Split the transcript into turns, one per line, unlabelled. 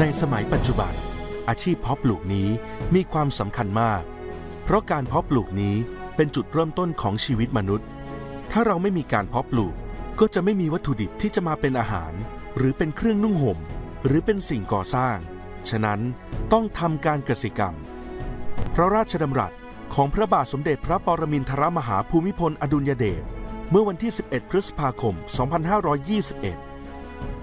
ในสมัยปัจจุบันอาชีพเพาะปลูกนี้มีความสำคัญมากเพราะการเพาะปลูกนี้เป็นจุดเริ่มต้นของชีวิตมนุษย์ถ้าเราไม่มีการเพาะปลูกก็จะไม่มีวัตถุดิบที่จะมาเป็นอาหารหรือเป็นเครื่องนุ่งห่มหรือเป็นสิ่งก่อสร้างฉะนั้นต้องทำการเกษตรกรรมพระราชดำรัสของพระบาทสมเด็จพระปรมินทรมหาภูมิพลอดุลยเดชเมื่อวันที่ 11 พฤษภาคม 2521